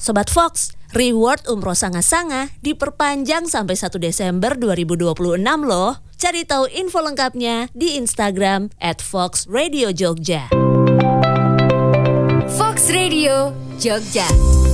Sobat Fox, reward umroh sanga-sanga diperpanjang sampai 1 Desember 2026 loh. Cari tahu info lengkapnya di Instagram @foxradiojogja. Fox Radio Jogja.